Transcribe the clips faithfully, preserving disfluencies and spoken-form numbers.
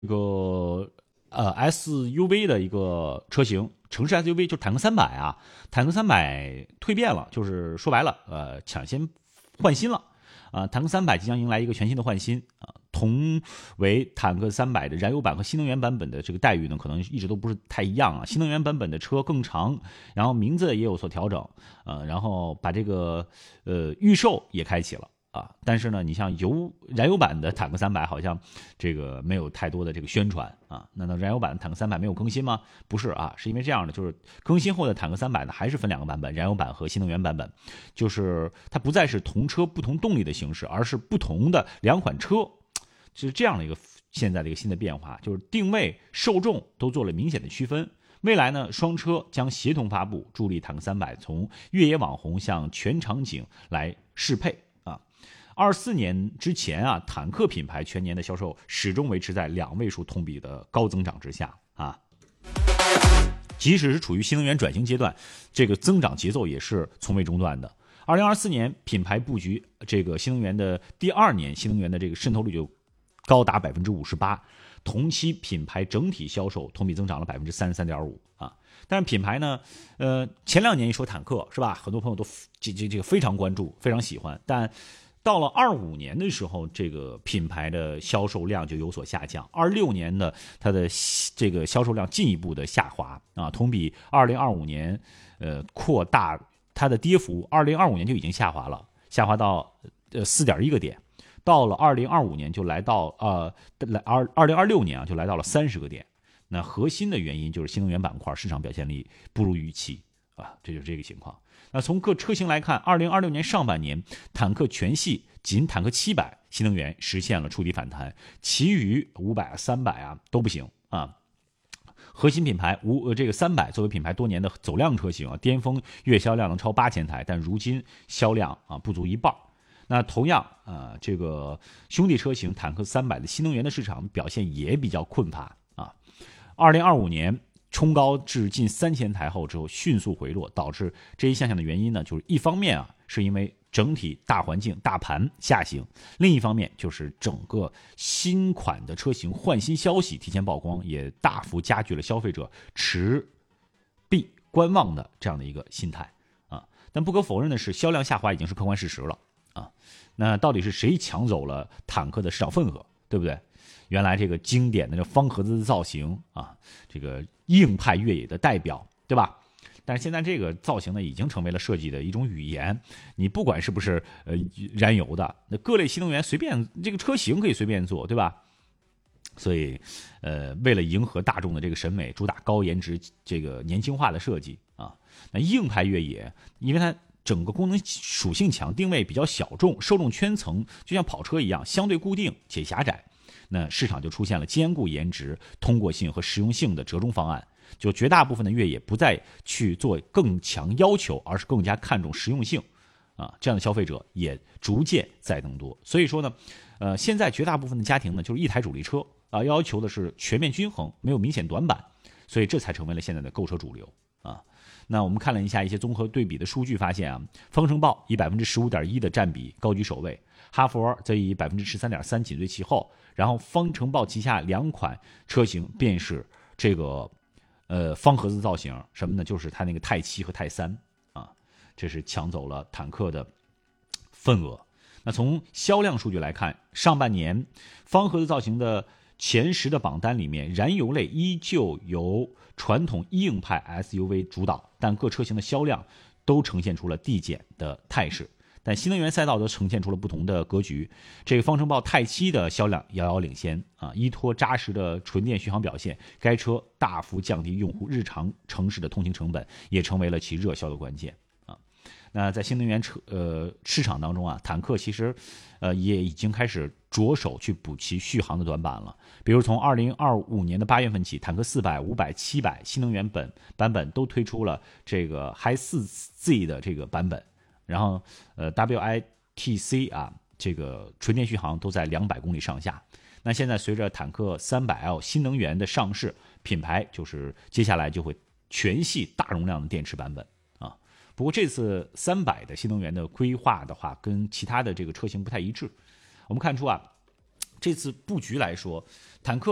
一个呃 S U V 的一个车型，城市 S U V 就是坦克三百啊，坦克三百蜕变了，就是说白了，呃，抢先换新了啊、呃，坦克三百即将迎来一个全新的换新啊、呃，同为坦克三百的燃油版和新能源版本的这个待遇呢，可能一直都不是太一样啊。新能源版本的车更长，然后名字也有所调整，呃，然后把这个呃预售也开启了。啊，但是呢，你像油燃油版的坦克三百好像这个没有太多的这个宣传啊。那那燃油版的坦克三百没有更新吗？不是啊，是因为这样的，就是更新后的坦克三百呢还是分两个版本，燃油版和新能源版本，就是它不再是同车不同动力的形式，而是不同的两款车，就是这样的一个现在的一个新的变化，就是定位、受众都做了明显的区分。未来呢，双车将协同发布，助力坦克三百从越野网红向全场景来适配。二四年之前啊，坦克品牌全年的销售始终维持在两位数同比的高增长之下啊。即使是处于新能源转型阶段，这个增长节奏也是从未中断的。二零二四年品牌布局这个新能源的第二年，新能源的这个渗透率就高达百分之五十八，同期品牌整体销售同比增长了百分之三十三点五啊。但是品牌呢，呃，前两年一说坦克是吧，很多朋友都这这这个非常关注，非常喜欢，但到了二五年的时候，这个品牌的销售量就有所下降。二六年呢，它的这个销售量进一步的下滑啊，同比二零二五年，呃，扩大它的跌幅。二零二五年就已经下滑了，下滑到呃四点一个点。到了二零二五年就来到呃来二二零二六年啊就来到了三十个点。那核心的原因就是新能源板块市场表现力不如预期啊，这就是这个情况。那从各车型来看，二零二六年上半年，坦克全系仅坦克七百新能源实现了触底反弹，其余五百、三百啊都不行啊。核心品牌无呃这个三百作为品牌多年的走量车型啊，巅峰月销量能超八千台，但如今销量啊不足一半。那同样啊，这个兄弟车型坦克三百的新能源的市场表现也比较困乏啊。二零二五年。冲高至近三千台后之后迅速回落，导致这一现象的原因呢，就是一方面啊，是因为整体大环境大盘下行，另一方面就是整个新款的车型换新消息提前曝光，也大幅加剧了消费者持币观望的这样的一个心态啊。但不可否认的是，销量下滑已经是客观事实了啊。那到底是谁抢走了坦克的市场份额，对不对？原来这个经典的这方盒子的造型啊，这个硬派越野的代表，对吧？但是现在这个造型呢，已经成为了设计的一种语言。你不管是不是呃燃油的，那各类新能源随便这个车型可以随便做，对吧？所以，呃，为了迎合大众的这个审美，主打高颜值、这个年轻化的设计啊。那硬派越野，因为它整个功能属性强，定位比较小众，受众圈层就像跑车一样，相对固定且狭窄。那市场就出现了兼顾颜值、通过性和实用性的折中方案，就绝大部分的越野不再去做更强要求，而是更加看重实用性，啊，这样的消费者也逐渐在增多。所以说呢，呃，现在绝大部分的家庭呢，就是一台主力车啊，要求的是全面均衡，没有明显短板，所以这才成为了现在的购车主流啊。那我们看了一下一些综合对比的数据，发现啊，方程豹以百分之十五点一的占比高居首位，哈弗则以百分之十三点三紧随其后。然后方程豹旗下两款车型便是这个呃方盒子造型，什么呢？就是它那个泰七和泰三啊，这是抢走了坦克的份额。那从销量数据来看，上半年方盒子造型的前十的榜单里面，燃油类依旧由传统硬派 S U V 主导，但各车型的销量都呈现出了递减的态势。但新能源赛道则呈现出了不同的格局。这个方程豹泰七的销量遥遥领先啊，依托扎实的纯电续航表现，该车大幅降低用户日常城市的通行成本，也成为了其热销的关键啊。那在新能源车呃市场当中啊，坦克其实呃也已经开始着手去补齐续航的短板了。比如从二零二五年的八月份起，坦克四百、五百、七百新能源本版本都推出了这个 Hi 四 Z 的这个版本。然后，呃 ，W I T C 啊，这个纯电续航都在两百公里上下。那现在随着坦克三百 L 新能源的上市，品牌就是接下来就会全系大容量的电池版本啊。不过这次三百的新能源的规划的话，跟其他的这个车型不太一致。我们看出啊，这次布局来说，坦克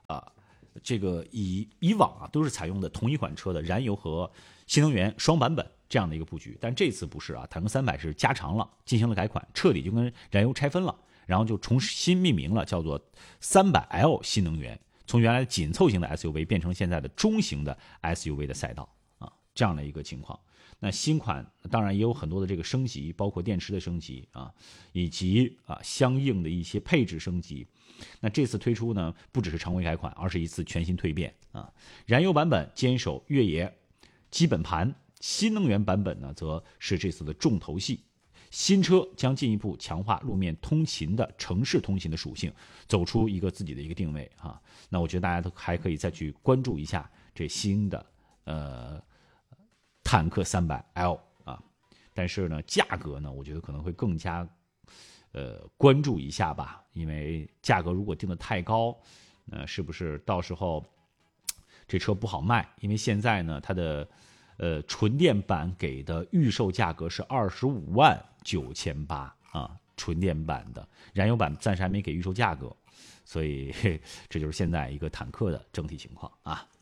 这个以以往啊都是采用的同一款车的燃油和新能源双版本这样的一个布局，但这次不是啊，坦克三百是加长了，进行了改款，彻底就跟燃油拆分了，然后就重新命名了，叫做三百 L 新能源，从原来紧凑型的 S U V 变成现在的中型的 S U V 的赛道啊，这样的一个情况。那新款当然也有很多的这个升级，包括电池的升级啊，以及啊相应的一些配置升级。那这次推出呢，不只是常规改款，而是一次全新蜕变啊。燃油版本坚守越野基本盘，新能源版本呢，则是这次的重头戏。新车将进一步强化路面通勤的城市通勤的属性，走出一个自己的一个定位啊。那我觉得大家都还可以再去关注一下这新的呃坦克三百 L 啊，但是呢，价格呢，我觉得可能会更加呃关注一下吧，因为价格如果定得太高，呃，是不是到时候这车不好卖？因为现在呢，它的呃纯电版给的预售价格是二十五万九千八啊，纯电版的，燃油版暂时还没给预售价格，所以这就是现在一个坦克的整体情况啊。